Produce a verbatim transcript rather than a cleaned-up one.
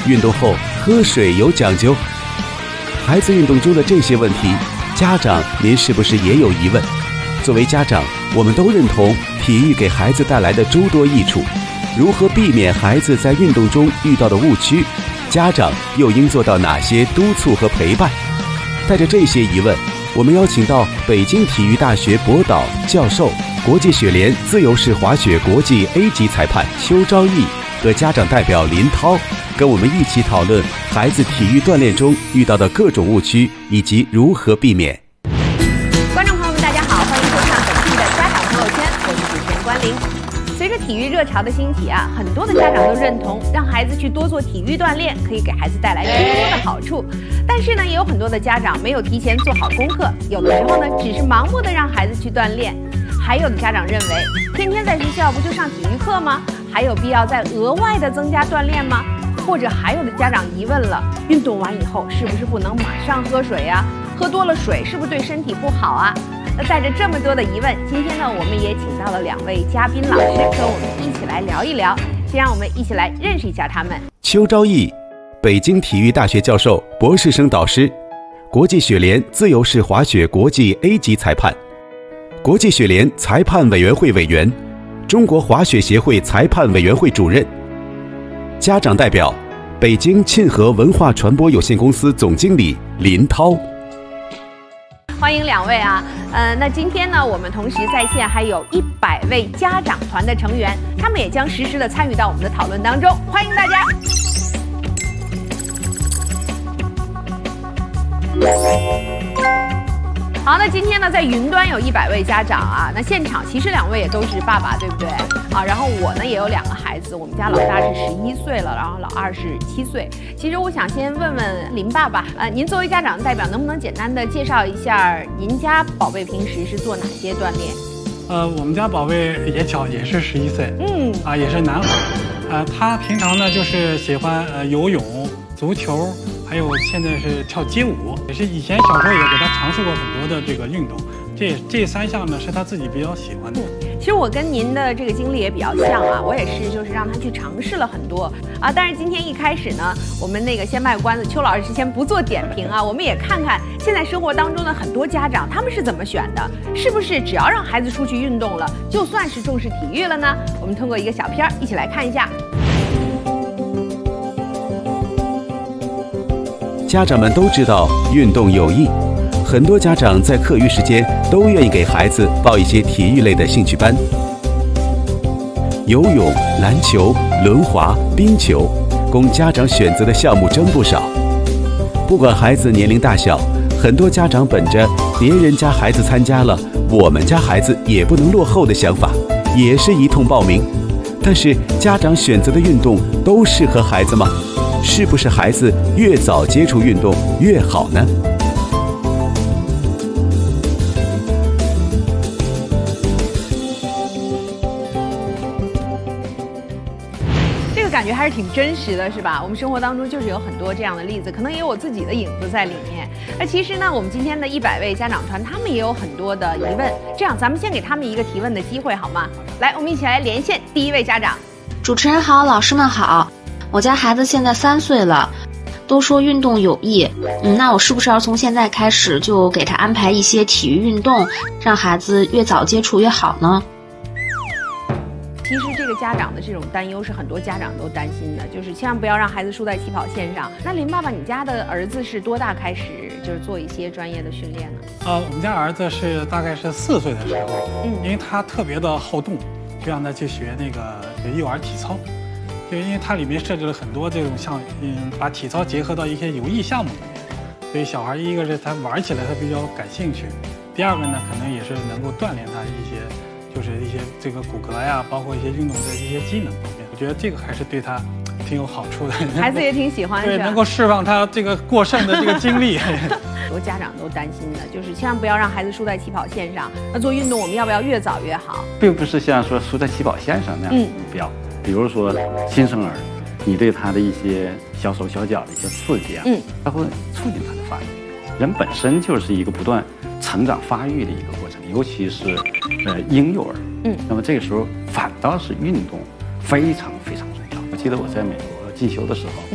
运动后喝水有讲究。孩子运动中的这些问题，家长您是不是也有疑问？作为家长，我们都认同体育给孩子带来的诸多益处。如何避免孩子在运动中遇到的误区？家长又应做到哪些督促和陪伴？带着这些疑问，我们邀请到北京体育大学博导教授、国际雪联自由式滑雪国际 A 级裁判邱昭义和家长代表林涛，跟我们一起讨论孩子体育锻炼中遇到的各种误区以及如何避免。 观众朋友们，大家好，欢迎收看本期的家长朋友圈，我是主持人关玲。随着体育热潮的兴起啊，很多的家长都认同让孩子去多做体育锻炼，可以给孩子带来更多的好处。但是呢，也有很多的家长没有提前做好功课，有的时候呢，只是盲目的让孩子去锻炼。还有的家长认为，天天在学校不就上体育课吗？还有必要再额外的增加锻炼吗？或者还有的家长疑问了，运动完以后是不是不能马上喝水呀？喝多了水是不是对身体不好啊？那带着这么多的疑问，今天呢，我们也请到了两位嘉宾老师，跟我们一起来聊一聊。先让我们一起来认识一下他们。 邱昭义，北京体育大学教授、博士生导师，国际雪联自由式滑雪国际 A 级裁判，国际雪联裁判委员会委员，中国滑雪协会裁判委员会主任。家长代表，北京沁河文化传播有限公司总经理林涛。 欢迎两位啊，呃，那今天呢，我们同时在线还有一百位家长团的成员，他们也将实时的参与到我们的讨论当中，欢迎大家。好，那今天呢，在云端有一百位家长啊，那现场其实两位也都是爸爸，对不对？啊，然后我呢也有两个孩子，我们家老大是十一岁了，然后老二是七岁。其实我想先问问林爸爸，呃，您作为家长代表，能不能简单的介绍一下您家宝贝平时是做哪些锻炼？ 呃，我们家宝贝也小，也是十一岁，嗯，啊，也是男孩，呃，他平常呢就是喜欢呃游泳、足球。还有现在是跳街舞，也是以前小时候也给他尝试过很多的这个运动，这这三项呢是他自己比较喜欢的。 其实我跟您的这个经历也比较像啊，我也是就是让他去尝试了很多啊。但是今天一开始呢，我们那个先卖关子，邱老师先不做点评啊，我们也看看现在生活当中的很多家长他们是怎么选的，是不是只要让孩子出去运动了，就算是重视体育了呢？我们通过一个小片儿一起来看一下。 家长们都知道运动有益，很多家长在课余时间都愿意给孩子报一些体育类的兴趣班，游泳、篮球、轮滑、冰球，供家长选择的项目真不少。不管孩子年龄大小，很多家长本着别人家孩子参加了，我们家孩子也不能落后的想法，也是一通报名。但是家长选择的运动都适合孩子吗？是不是孩子越早接触运动越好呢？ 这个感觉还是挺真实的，是吧？我们生活当中就是有很多这样的例子，可能也有我自己的影子在里面。那其实呢，我们今天的一百位家长团，他们也有很多的疑问。这样，咱们先给他们一个提问的机会，好吗？来，我们一起来连线第一位家长。 主持人好，老师们好。我家孩子现在三岁了，都说运动有益，嗯，那我是不是要从现在开始就给他安排一些体育运动，让孩子越早接触越好呢？ 其实这个家长的这种担忧是很多家长都担心的，就是千万不要让孩子输在起跑线上。那林爸爸，你家的儿子是多大开始就是做一些专业的训练呢？ 呃，我们家儿子是大概是四岁的时候，嗯，因为他特别的好动，就让他去学那个幼儿体操。就因为它里面设置了很多这种像，嗯，把体操结合到一些有益项目里面，所以小孩一个是他玩起来他比较感兴趣，第二个呢可能也是能够锻炼他一些，就是一些这个骨骼呀，包括一些运动的一些机能方面，我觉得这个还是对他挺有好处的。 孩子也挺喜欢， 对，能够释放他这个过剩的这个精力。 很多家长都担心的，就是千万不要让孩子输在起跑线上。那做运动我们要不要越早越好？ 并不是像说输在起跑线上那样的目标。嗯，比如说新生儿，你对他的一些小手小脚的一些刺激啊，嗯，它会促进他的发育。人本身就是一个不断成长发育的一个过程，尤其是呃婴幼儿，嗯，那么这个时候反倒是运动非常非常重要。我记得我在美国进修的时候，